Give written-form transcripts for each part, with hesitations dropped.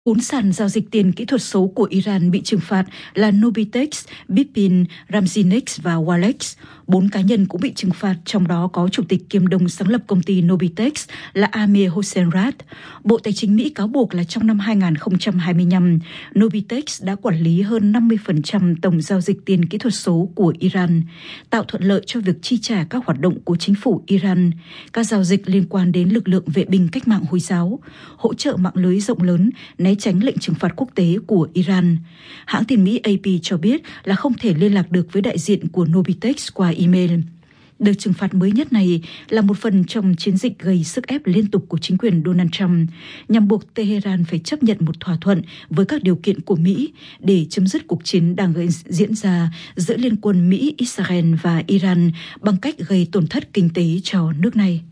4 sàn giao dịch tiền kỹ thuật số của Iran bị trừng phạt là Nobitex, Bipin, Ramzinex và Walex. 4 cá nhân cũng bị trừng phạt, trong đó có chủ tịch kiêm đồng sáng lập công ty Nobitex là Amir Hossein-Raad. Bộ Tài chính Mỹ cáo buộc là trong năm 2025, Nobitex đã quản lý hơn 50% tổng giao dịch tiền kỹ thuật số của Iran, tạo thuận lợi cho việc chi trả các hoạt động của chính phủ Iran, các giao dịch liên quan đến lực lượng vệ binh cách mạng Hồi giáo, hỗ trợ mạng lưới rộng lớn, né tránh lệnh trừng phạt quốc tế của Iran. Hãng tin Mỹ AP cho biết là không thể liên lạc được với đại diện của Nobitex qua email. Đợt trừng phạt mới nhất này là một phần trong chiến dịch gây sức ép liên tục của chính quyền Donald Trump nhằm buộc Tehran phải chấp nhận một thỏa thuận với các điều kiện của Mỹ để chấm dứt cuộc chiến đang diễn ra giữa liên quân Mỹ, Israel và Iran bằng cách gây tổn thất kinh tế cho nước này.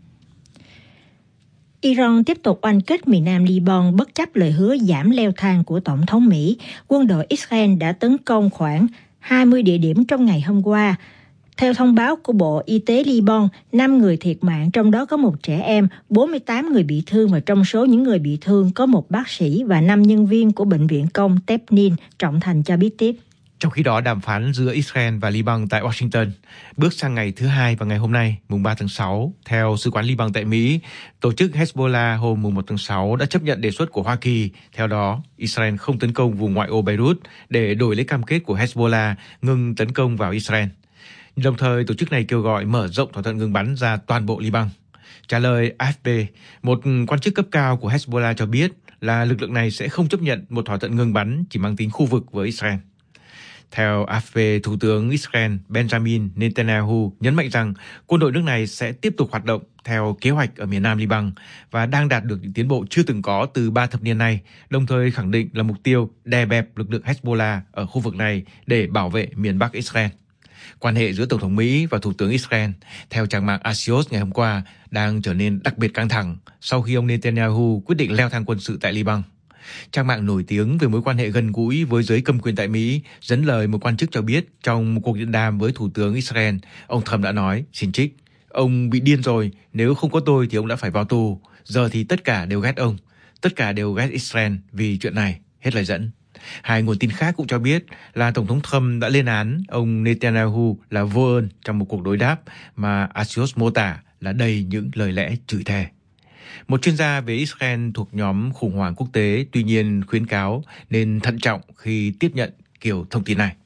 Iran tiếp tục oanh kích miền nam Liban bất chấp lời hứa giảm leo thang của Tổng thống Mỹ. Quân đội Israel đã tấn công khoảng 20 địa điểm trong ngày hôm qua. Theo thông báo của Bộ Y tế Liban, 5 người thiệt mạng, trong đó có một trẻ em, 48 người bị thương và trong số những người bị thương có một bác sĩ và 5 nhân viên của Bệnh viện công Tepnin, Trọng Thành cho biết tiếp. Trong khi đó, đàm phán giữa Israel và Liban tại Washington bước sang ngày thứ hai và ngày hôm nay, mùng 3 tháng 6, theo Sứ quán Liban tại Mỹ, tổ chức Hezbollah hôm mùng 1 tháng 6 đã chấp nhận đề xuất của Hoa Kỳ. Theo đó, Israel không tấn công vùng ngoại ô Beirut để đổi lấy cam kết của Hezbollah ngừng tấn công vào Israel. Đồng thời, tổ chức này kêu gọi mở rộng thỏa thuận ngừng bắn ra toàn bộ Liban. Trả lời AFP, một quan chức cấp cao của Hezbollah cho biết là lực lượng này sẽ không chấp nhận một thỏa thuận ngừng bắn chỉ mang tính khu vực với Israel. Theo AFP, Thủ tướng Israel Benjamin Netanyahu nhấn mạnh rằng quân đội nước này sẽ tiếp tục hoạt động theo kế hoạch ở miền nam Liban và đang đạt được những tiến bộ chưa từng có từ 3 thập niên nay, đồng thời khẳng định là mục tiêu đè bẹp lực lượng Hezbollah ở khu vực này để bảo vệ miền Bắc Israel. Quan hệ giữa Tổng thống Mỹ và Thủ tướng Israel, theo trang mạng Axios ngày hôm qua, đang trở nên đặc biệt căng thẳng sau khi ông Netanyahu quyết định leo thang quân sự tại Liban. Trang mạng nổi tiếng về mối quan hệ gần gũi với giới cầm quyền tại Mỹ dẫn lời một quan chức cho biết trong một cuộc điện đàm với Thủ tướng Israel, ông Trump đã nói, xin trích, ông bị điên rồi, nếu không có tôi thì ông đã phải vào tù, giờ thì tất cả đều ghét ông, tất cả đều ghét Israel vì chuyện này, hết lời dẫn. Hai nguồn tin khác cũng cho biết là Tổng thống Trump đã lên án ông Netanyahu là vô ơn trong một cuộc đối đáp mà Axios mô tả là đầy những lời lẽ chửi thề. Một chuyên gia về Israel thuộc nhóm khủng hoảng quốc tế tuy nhiên khuyến cáo nên thận trọng khi tiếp nhận kiểu thông tin này.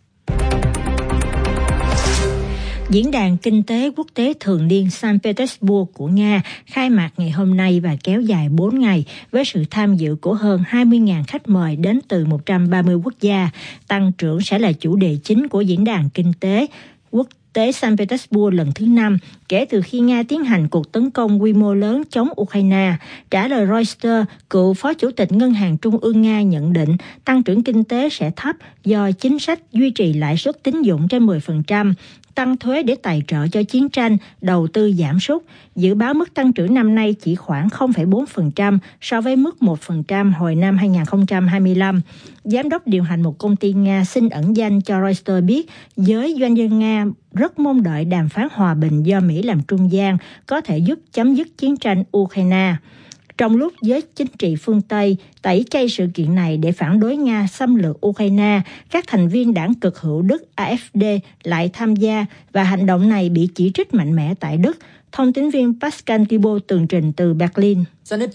Diễn đàn Kinh tế Quốc tế thường niên Saint Petersburg của Nga khai mạc ngày hôm nay và kéo dài 4 ngày với sự tham dự của hơn 20.000 khách mời đến từ 130 quốc gia. Tăng trưởng sẽ là chủ đề chính của Diễn đàn Kinh tế Quốc tế Saint Petersburg lần thứ 5 kể từ khi Nga tiến hành cuộc tấn công quy mô lớn chống Ukraine. Trả lời Reuters, cựu Phó Chủ tịch Ngân hàng Trung ương Nga nhận định tăng trưởng kinh tế sẽ thấp do chính sách duy trì lãi suất tín dụng trên 10%, tăng thuế để tài trợ cho chiến tranh, đầu tư giảm sút. Dự báo mức tăng trưởng năm nay chỉ khoảng 0,4% so với mức 1% hồi năm 2025. Giám đốc điều hành một công ty Nga xin ẩn danh cho Reuters biết giới doanh nhân Nga rất mong đợi đàm phán hòa bình do Mỹ làm trung gian có thể giúp chấm dứt chiến tranh Ukraine. Trong lúc giới chính trị phương Tây tẩy chay sự kiện này để phản đối Nga xâm lược Ukraine, các thành viên đảng cực hữu Đức AfD lại tham gia và hành động này bị chỉ trích mạnh mẽ tại Đức. Thông tín viên Pascal Thibault tường trình từ Berlin.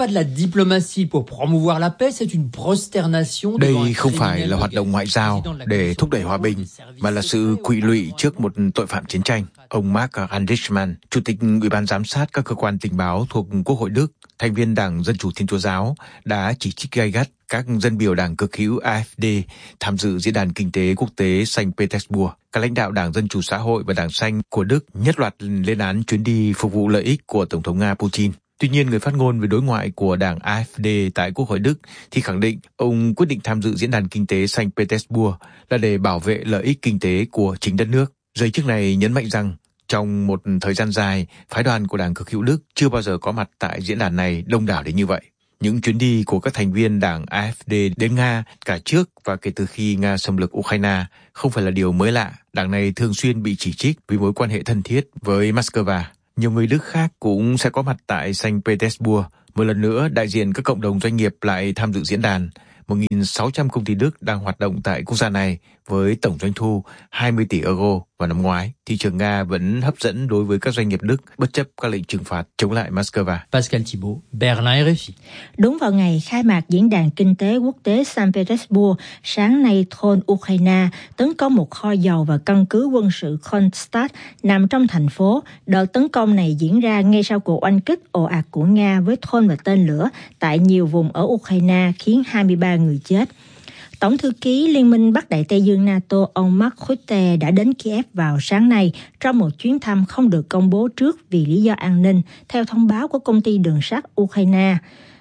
Đây không phải là hoạt động ngoại giao để thúc đẩy hòa bình, mà là sự quỵ lụy trước một tội phạm chiến tranh. Ông Mark Andrichman, Chủ tịch Ủy ban Giám sát các cơ quan tình báo thuộc Quốc hội Đức, thành viên Đảng Dân Chủ Thiên Chúa Giáo, đã chỉ trích gay gắt các dân biểu đảng cực hữu AfD tham dự Diễn đàn Kinh tế Quốc tế Saint Petersburg. Các lãnh đạo Đảng Dân Chủ Xã hội và Đảng Xanh của Đức nhất loạt lên án chuyến đi phục vụ lợi ích của Tổng thống Nga Putin. Tuy nhiên, người phát ngôn về đối ngoại của đảng AfD tại Quốc hội Đức thì khẳng định ông quyết định tham dự Diễn đàn Kinh tế Saint Petersburg là để bảo vệ lợi ích kinh tế của chính đất nước. Giới chức này nhấn mạnh rằng trong một thời gian dài, phái đoàn của Đảng Cực hữu Đức chưa bao giờ có mặt tại diễn đàn này đông đảo đến như vậy. Những chuyến đi của các thành viên đảng AfD đến Nga cả trước và kể từ khi Nga xâm lược Ukraine không phải là điều mới lạ. Đảng này thường xuyên bị chỉ trích vì mối quan hệ thân thiết với Moscow. Nhiều người Đức khác cũng sẽ có mặt tại Saint Petersburg. Một lần nữa, đại diện các cộng đồng doanh nghiệp lại tham dự diễn đàn. 1.600 công ty Đức đang hoạt động tại quốc gia này với tổng doanh thu 20 tỷ euro vào năm ngoái. Thị trường Nga vẫn hấp dẫn đối với các doanh nghiệp Đức bất chấp các lệnh trừng phạt chống lại Moscow. Pascal Thibault, Berlin, RFI. Đúng vào ngày khai mạc Diễn đàn Kinh tế Quốc tế Saint Petersburg, sáng nay drone Ukraine tấn công một kho dầu và căn cứ quân sự Kronstadt nằm trong thành phố. Đợt tấn công này diễn ra ngay sau cuộc oanh kích ồ ạt của Nga với drone và tên lửa tại nhiều vùng ở Ukraine khiến 23 người chết. Tổng thư ký Liên minh Bắc Đại Tây Dương NATO ông Mark Rutte đã đến Kiev vào sáng nay trong một chuyến thăm không được công bố trước vì lý do an ninh, theo thông báo của công ty đường sắt Ukraine.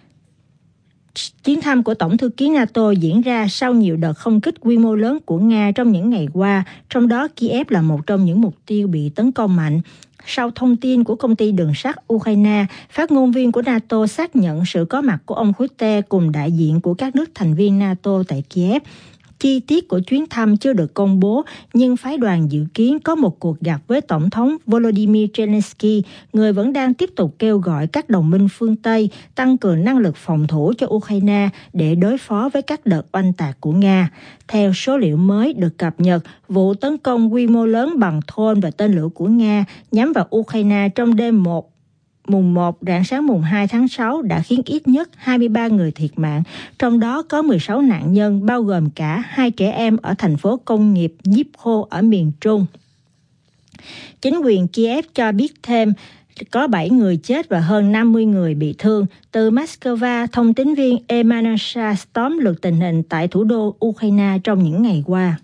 Chuyến thăm của Tổng thư ký NATO diễn ra sau nhiều đợt không kích quy mô lớn của Nga trong những ngày qua, trong đó Kiev là một trong những mục tiêu bị tấn công mạnh. Sau thông tin của công ty đường sắt Ukraine, phát ngôn viên của NATO xác nhận sự có mặt của ông Rutte cùng đại diện của các nước thành viên NATO tại Kiev. Chi tiết của chuyến thăm chưa được công bố, nhưng phái đoàn dự kiến có một cuộc gặp với Tổng thống Volodymyr Zelensky, người vẫn đang tiếp tục kêu gọi các đồng minh phương Tây tăng cường năng lực phòng thủ cho Ukraine để đối phó với các đợt oanh tạc của Nga. Theo số liệu mới được cập nhật, vụ tấn công quy mô lớn bằng drone và tên lửa của Nga nhắm vào Ukraine trong đêm mùng 1 rạng sáng mùng 2 tháng 6 đã khiến ít nhất 23 người thiệt mạng, trong đó có 16 nạn nhân bao gồm cả 2 trẻ em ở thành phố công nghiệp Dnipro ở miền Trung. Chính quyền Kiev cho biết thêm có 7 người chết và hơn 50 người bị thương. Từ Moscow, thông tín viên Emanuela tóm lược tình hình tại thủ đô Ukraine trong những ngày qua.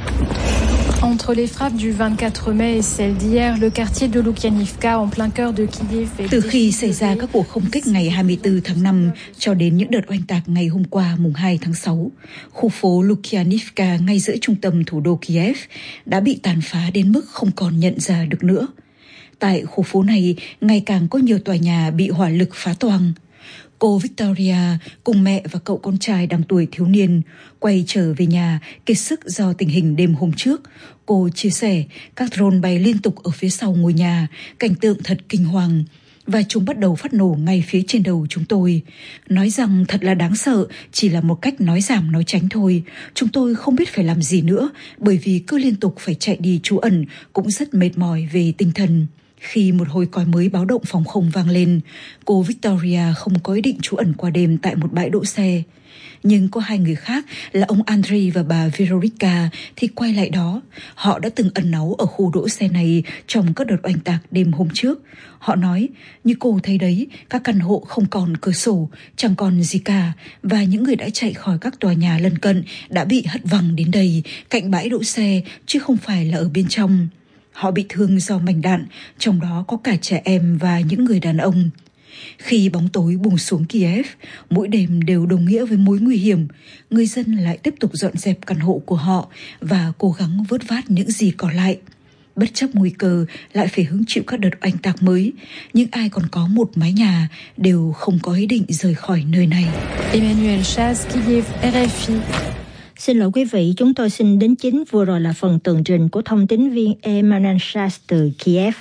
Entre les frappes du 24 mai et celles d'hier, le quartier de Lukianivka en plein cœur de Kiev. Từ khi xảy ra các cuộc không kích ngày 24 tháng 5 cho đến những đợt oanh tạc ngày hôm qua mùng 2 tháng 6, khu phố Lukianivka ngay giữa trung tâm thủ đô Kiev đã bị tàn phá đến mức không còn nhận ra được nữa. Tại khu phố này, ngày càng có nhiều tòa nhà bị hỏa lực phá toang. Cô Victoria cùng mẹ và cậu con trai đang tuổi thiếu niên quay trở về nhà kiệt sức do tình hình đêm hôm trước. Cô chia sẻ các drone bay liên tục ở phía sau ngôi nhà, cảnh tượng thật kinh hoàng. Và chúng bắt đầu phát nổ ngay phía trên đầu chúng tôi. Nói rằng thật là đáng sợ, chỉ là một cách nói giảm nói tránh thôi. Chúng tôi không biết phải làm gì nữa, bởi vì cứ liên tục phải chạy đi trú ẩn, cũng rất mệt mỏi về tinh thần. Khi một hồi còi mới báo động phòng không vang lên, cô Victoria không có ý định trú ẩn qua đêm tại một bãi đỗ xe. Nhưng có 2 người khác là ông Andrei và bà Veronica thì quay lại đó. Họ đã từng ẩn náu ở khu đỗ xe này trong các đợt oanh tạc đêm hôm trước. Họ nói, như cô thấy đấy, các căn hộ không còn cửa sổ, chẳng còn gì cả. Và những người đã chạy khỏi các tòa nhà lân cận đã bị hất văng đến đây, cạnh bãi đỗ xe, chứ không phải là ở bên trong. Họ bị thương do mảnh đạn, trong đó có cả trẻ em và những người đàn ông. Khi bóng tối bùng xuống Kiev, mỗi đêm đều đồng nghĩa với mối nguy hiểm. Người dân lại tiếp tục dọn dẹp căn hộ của họ và cố gắng vớt vát những gì còn lại. Bất chấp nguy cơ lại phải hứng chịu các đợt oanh tạc mới, nhưng ai còn có một mái nhà đều không có ý định rời khỏi nơi này. Emmanuel Chaz, Kiev, RFI. Xin lỗi quý vị, chúng tôi xin đính chính vừa rồi là phần tường trình của thông tín viên Emmanuel Chaz từ Kiev.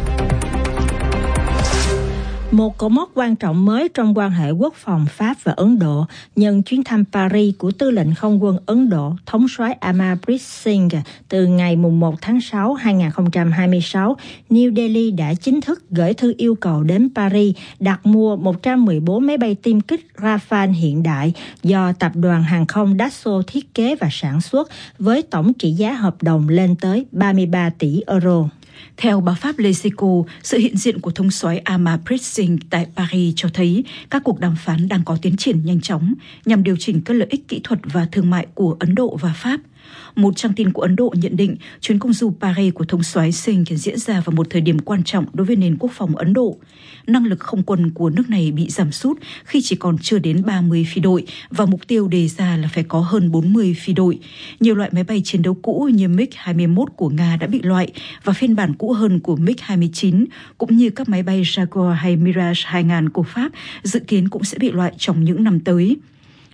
Một cột mốc quan trọng mới trong quan hệ quốc phòng Pháp và Ấn Độ nhân chuyến thăm Paris của Tư lệnh Không quân Ấn Độ, thống soái Amarpreet Singh từ ngày 1 tháng 6, 2026, New Delhi đã chính thức gửi thư yêu cầu đến Paris đặt mua 114 máy bay tiêm kích Rafale hiện đại do tập đoàn hàng không Dassault thiết kế và sản xuất với tổng trị giá hợp đồng lên tới 33 tỷ euro. Theo báo Pháp Les Echos, sự hiện diện của thống soái Amarpreet Singh tại Paris cho thấy các cuộc đàm phán đang có tiến triển nhanh chóng nhằm điều chỉnh các lợi ích kỹ thuật và thương mại của Ấn Độ và Pháp. Một trang tin của Ấn Độ nhận định chuyến công du Paris của thống soái Singh diễn ra vào một thời điểm quan trọng đối với nền quốc phòng Ấn Độ. Năng lực không quân của nước này bị giảm sút khi chỉ còn chưa đến 30 phi đội và mục tiêu đề ra là phải có hơn 40 phi đội. Nhiều loại máy bay chiến đấu cũ như MiG-21 của Nga đã bị loại và phiên bản cũ hơn của MiG-29 cũng như các máy bay Jaguar hay Mirage 2000 của Pháp dự kiến cũng sẽ bị loại trong những năm tới.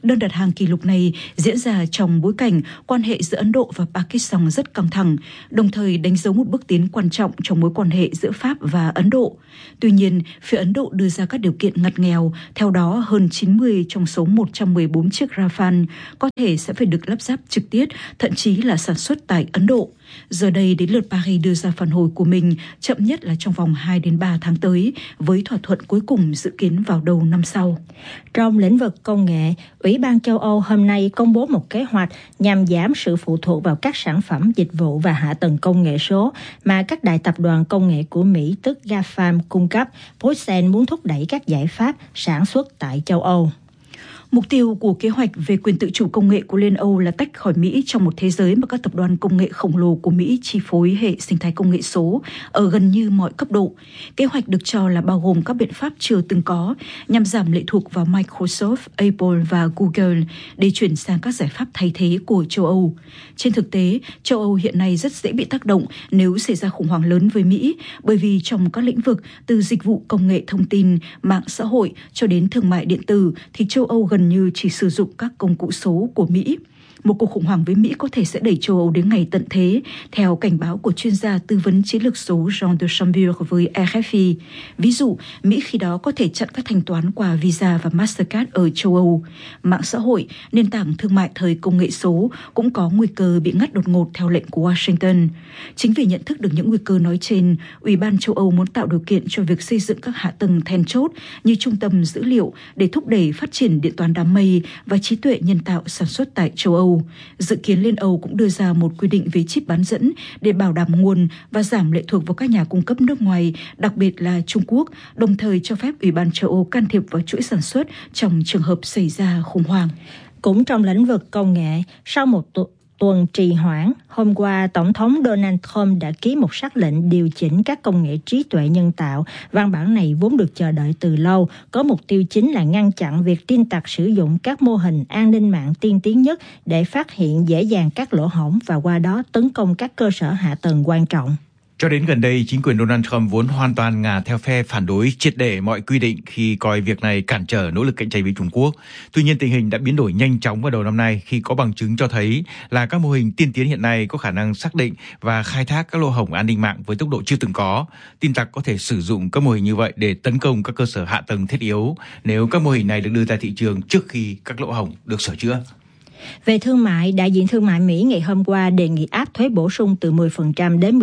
Đơn đặt hàng kỷ lục này diễn ra trong bối cảnh quan hệ giữa Ấn Độ và Pakistan rất căng thẳng, đồng thời đánh dấu một bước tiến quan trọng trong mối quan hệ giữa Pháp và Ấn Độ. Tuy nhiên, phía Ấn Độ đưa ra các điều kiện ngặt nghèo, theo đó hơn 90 trong số 114 chiếc Rafale có thể sẽ phải được lắp ráp trực tiếp, thậm chí là sản xuất tại Ấn Độ. Giờ đây đến lượt Paris đưa ra phản hồi của mình, chậm nhất là trong vòng 2 đến 3 tháng tới, với thỏa thuận cuối cùng dự kiến vào đầu năm sau. Trong lĩnh vực công nghệ, Ủy ban châu Âu hôm nay công bố một kế hoạch nhằm giảm sự phụ thuộc vào các sản phẩm, dịch vụ và hạ tầng công nghệ số mà các đại tập đoàn công nghệ của Mỹ, tức GAFAM, cung cấp. Bruxelles muốn thúc đẩy các giải pháp sản xuất tại châu Âu. Mục tiêu của kế hoạch về quyền tự chủ công nghệ của Liên Âu là tách khỏi Mỹ trong một thế giới mà các tập đoàn công nghệ khổng lồ của Mỹ chi phối hệ sinh thái công nghệ số ở gần như mọi cấp độ. Kế hoạch được cho là bao gồm các biện pháp chưa từng có nhằm giảm lệ thuộc vào Microsoft, Apple và Google để chuyển sang các giải pháp thay thế của châu Âu. Trên thực tế, châu Âu hiện nay rất dễ bị tác động nếu xảy ra khủng hoảng lớn với Mỹ, bởi vì trong các lĩnh vực từ dịch vụ công nghệ thông tin, mạng xã hội cho đến thương mại điện tử thì châu Âu gần như chỉ sử dụng các công cụ số của Mỹ. Một cuộc khủng hoảng với Mỹ có thể sẽ đẩy châu Âu đến ngày tận thế, theo cảnh báo của chuyên gia tư vấn chiến lược số Jean de Chambure với RFI. Ví dụ, Mỹ khi đó có thể chặn các thanh toán qua Visa và Mastercard ở châu Âu. Mạng xã hội, nền tảng thương mại thời công nghệ số cũng có nguy cơ bị ngắt đột ngột theo lệnh của Washington. Chính vì nhận thức được những nguy cơ nói trên, Ủy ban châu Âu muốn tạo điều kiện cho việc xây dựng các hạ tầng then chốt như trung tâm dữ liệu để thúc đẩy phát triển điện toán đám mây và trí tuệ nhân tạo sản xuất tại châu Âu. Dự kiến Liên Âu cũng đưa ra một quy định về chip bán dẫn để bảo đảm nguồn và giảm lệ thuộc vào các nhà cung cấp nước ngoài, đặc biệt là Trung Quốc, đồng thời cho phép Ủy ban châu Âu can thiệp vào chuỗi sản xuất trong trường hợp xảy ra khủng hoảng. Cũng trong lĩnh vực công nghệ, sau một tuần trì hoãn, hôm qua Tổng thống Donald Trump đã ký một sắc lệnh điều chỉnh các công nghệ trí tuệ nhân tạo. Văn bản này vốn được chờ đợi từ lâu, có mục tiêu chính là ngăn chặn việc tin tặc sử dụng các mô hình an ninh mạng tiên tiến nhất để phát hiện dễ dàng các lỗ hổng và qua đó tấn công các cơ sở hạ tầng quan trọng. Cho đến gần đây, chính quyền Donald Trump vốn hoàn toàn ngả theo phe phản đối triệt để mọi quy định khi coi việc này cản trở nỗ lực cạnh tranh với Trung Quốc. Tuy nhiên, tình hình đã biến đổi nhanh chóng vào đầu năm nay khi có bằng chứng cho thấy là các mô hình tiên tiến hiện nay có khả năng xác định và khai thác các lỗ hổng an ninh mạng với tốc độ chưa từng có. Tin tặc có thể sử dụng các mô hình như vậy để tấn công các cơ sở hạ tầng thiết yếu nếu các mô hình này được đưa ra thị trường trước khi các lỗ hổng được sửa chữa. Về thương mại, đại diện thương mại Mỹ ngày hôm qua đề nghị áp thuế bổ sung từ 10% đến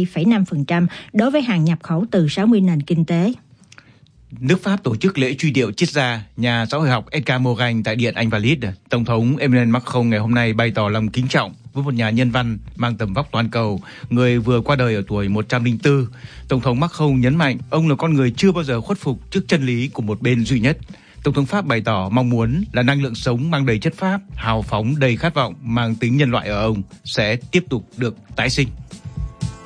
12,5% đối với hàng nhập khẩu từ 60 nền kinh tế. Nước Pháp tổ chức lễ truy điệu triết gia nhà xã hội học Edgar Morin tại Điện Invalides. Tổng thống Emmanuel Macron ngày hôm nay bày tỏ lòng kính trọng với một nhà nhân văn mang tầm vóc toàn cầu, người vừa qua đời ở tuổi 104. Tổng thống Macron nhấn mạnh ông là con người chưa bao giờ khuất phục trước chân lý của một bên duy nhất. Tổng thống Pháp bày tỏ mong muốn là năng lượng sống mang đầy chất Pháp, hào phóng đầy khát vọng mang tính nhân loại ở ông sẽ tiếp tục được tái sinh.